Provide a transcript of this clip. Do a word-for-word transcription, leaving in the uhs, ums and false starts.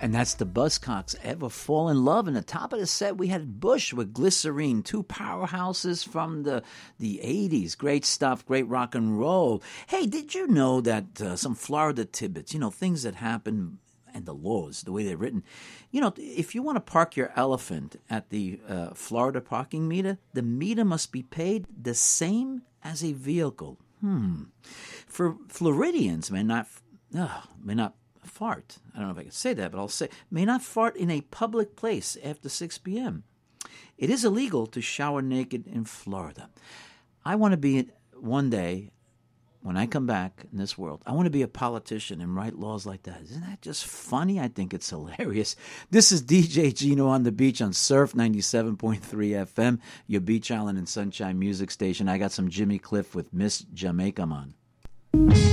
And that's the Buzzcocks, Ever Fall in Love. And the top of the set, we had Bush with Glycerine, two powerhouses from the, the eighties. Great stuff, great rock and roll. Hey, did you know that uh, some Florida tidbits, you know, things that happen and the laws, the way they're written. You know, if you want to park your elephant at the uh, Florida parking meter, the meter must be paid the same as a vehicle. Hmm. For Floridians, may not, uh, may not fart. I don't know if I can say that, but I'll say, may not fart in a public place after six p.m. It is illegal to shower naked in Florida. I want to be, one day, when I come back in this world, I want to be a politician and write laws like that. Isn't that just funny? I think it's hilarious. This is D J Gino on the beach on Surf ninety-seven point three F M, your Beach Island and Sunshine music station. I got some Jimmy Cliff with Miss Jamaica Man.